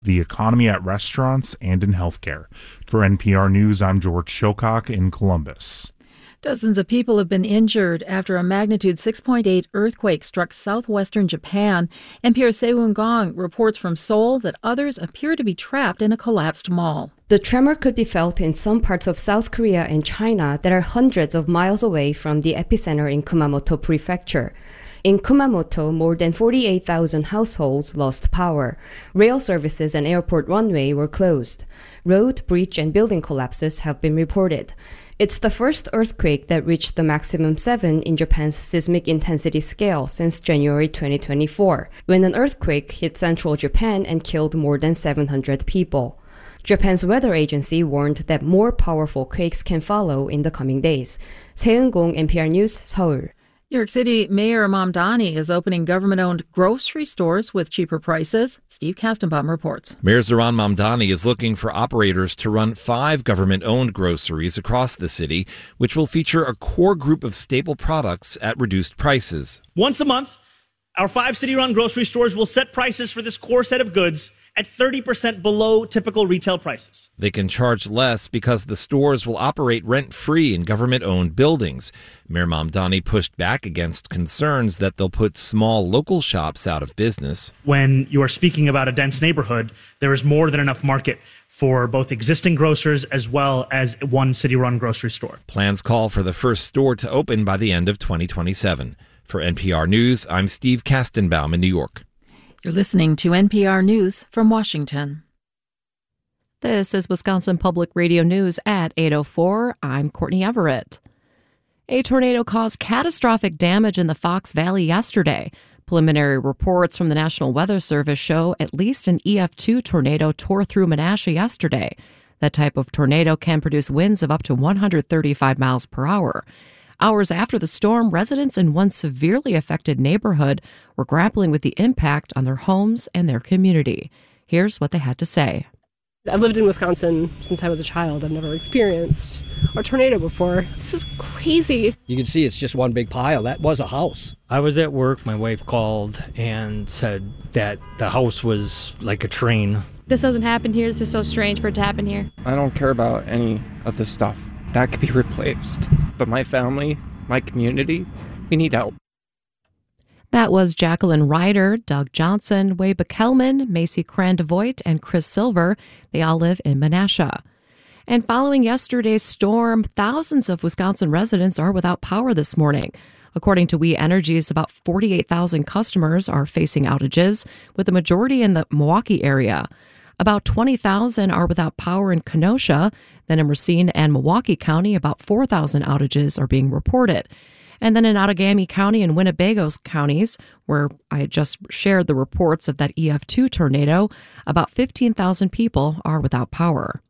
the economy at restaurants, and in healthcare. For NPR News, I'm George Shokok in Columbus. Dozens of people have been injured after a magnitude 6.8 earthquake struck southwestern Japan. NPR's Sewon Gong reports from Seoul that others appear to be trapped in a collapsed mall. The tremor could be felt in some parts of South Korea and China that are hundreds of miles away from the epicenter in Kumamoto Prefecture. In Kumamoto, more than 48,000 households lost power. Rail services and airport runway were closed. Road, bridge, and building collapses have been reported. It's the first earthquake that reached the maximum 7 in Japan's seismic intensity scale since January 2024, when an earthquake hit central Japan and killed more than 700 people. Japan's weather agency warned that more powerful quakes can follow in the coming days. 세은공, NPR News, Seoul. New York City Mayor Mamdani is opening government-owned grocery stores with cheaper prices. Steve Kastenbaum reports. Mayor Zohran Mamdani is looking for operators to run 5 government-owned groceries across the city, which will feature a core group of staple products at reduced prices. Once a month, our 5 city-run grocery stores will set prices for this core set of goods at 30% below typical retail prices. They can charge less because the stores will operate rent-free in government-owned buildings. Mayor Mamdani pushed back against concerns that they'll put small local shops out of business. When you are speaking about a dense neighborhood, there is more than enough market for both existing grocers as well as one city-run grocery store. Plans call for the first store to open by the end of 2027. For NPR News, I'm Steve Kastenbaum in New York. You're listening to NPR News from Washington. This is Wisconsin Public Radio News at 8:04. I'm Courtney Everett. A tornado caused catastrophic damage in the Fox Valley yesterday. Preliminary reports from the National Weather Service show at least an EF2 tornado tore through Menasha yesterday. That type of tornado can produce winds of up to 135 miles per hour. Hours after the storm, residents in one severely affected neighborhood were grappling with the impact on their homes and their community. Here's what they had to say. I've lived in Wisconsin since I was a child. I've never experienced a tornado before. This is crazy. You can see it's just one big pile. That was a house. I was at work. My wife called and said that the house was like a train. This doesn't happen here. This is so strange for it to happen here. I don't care about any of this stuff. That could be replaced. But my family, my community, we need help. That was Jacqueline Ryder, Doug Johnson, Wade Backelman, Macy Crandevoit, and Chris Silver. They all live in Menasha. And following yesterday's storm, thousands of Wisconsin residents are without power this morning. According to We Energies, about 48,000 customers are facing outages, with the majority in the Milwaukee area. About 20,000 are without power in Kenosha. Then in Racine and Milwaukee County, about 4,000 outages are being reported. And then in Outagamie County and Winnebago counties, where I just shared the reports of that EF2 tornado, about 15,000 people are without power.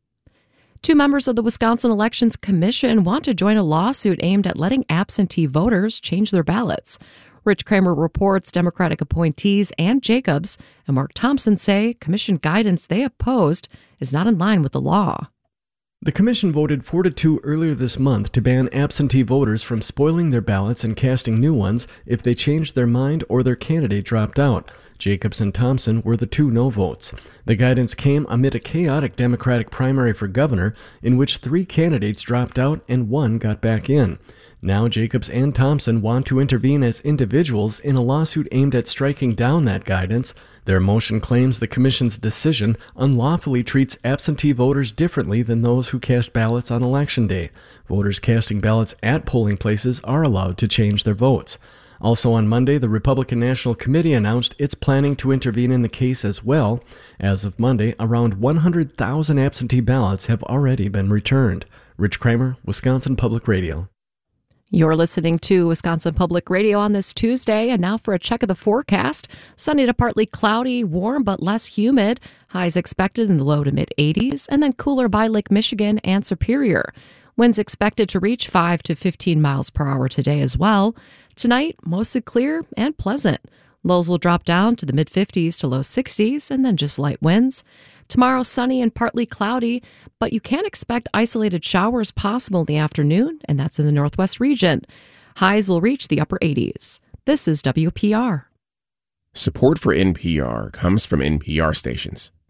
2 members of the Wisconsin Elections Commission want to join a lawsuit aimed at letting absentee voters change their ballots. Rich Kramer reports Democratic appointees Ann Jacobs and Mark Thompson say commission guidance they opposed is not in line with the law. The commission voted 4-2 earlier this month to ban absentee voters from spoiling their ballots and casting new ones if they changed their mind or their candidate dropped out. Jacobs and Thompson were the 2 no votes. The guidance came amid a chaotic Democratic primary for governor in which 3 candidates dropped out and 1 got back in. Now Jacobs and Thompson want to intervene as individuals in a lawsuit aimed at striking down that guidance. Their motion claims the commission's decision unlawfully treats absentee voters differently than those who cast ballots on Election Day. Voters casting ballots at polling places are allowed to change their votes. Also on Monday, the Republican National Committee announced it's planning to intervene in the case as well. As of Monday, around 100,000 absentee ballots have already been returned. Rich Kramer, Wisconsin Public Radio. You're listening to Wisconsin Public Radio on this Tuesday, and now for a check of the forecast. Sunny to partly cloudy, warm but less humid. Highs expected in the low to mid-80s, and then cooler by Lake Michigan and Superior. Winds expected to reach 5 to 15 miles per hour today as well. Tonight, mostly clear and pleasant. Lows will drop down to the mid-50s to low 60s, and then just light winds. Tomorrow, sunny and partly cloudy, but you can expect isolated showers possible in the afternoon, and that's in the northwest region. Highs will reach the upper 80s. This is WPR. Support for NPR comes from NPR stations.